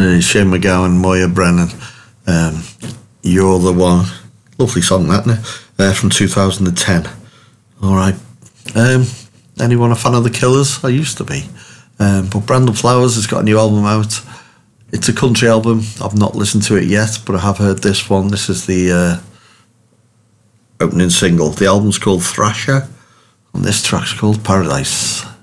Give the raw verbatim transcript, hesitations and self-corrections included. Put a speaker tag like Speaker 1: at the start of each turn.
Speaker 1: Uh, Shane MacGowan, Moya Brennan, um, You're the One. Lovely song, that, isn't it? Uh, from two thousand ten. All right. Um, anyone a fan of The Killers? I used to be. Um, but Brandon Flowers has got a new album out. It's a country album. I've not listened to it yet, but I have heard this one. This is the uh, opening single. The album's called Thrasher, and this track's called Paradise.